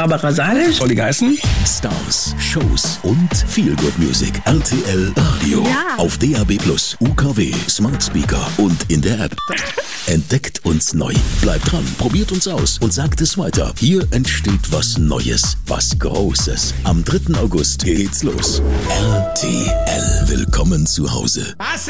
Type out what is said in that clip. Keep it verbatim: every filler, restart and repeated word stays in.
Barbara Salisch. Olli Geißen. Stars, Shows und Feel-Good Music. R T L Radio. Ja. Auf D A B plus, U K W, Smart Speaker und in der App. Entdeckt uns neu. Bleibt dran, probiert uns aus und sagt es weiter. Hier entsteht was Neues, was Großes. Am dritten August geht's los. R T L. Willkommen zu Hause. Was?